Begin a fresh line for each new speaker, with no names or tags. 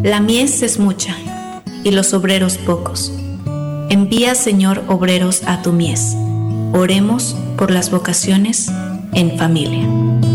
La mies es mucha, y los obreros pocos. Envía, Señor, obreros a tu mies. Oremos por las vocaciones en familia.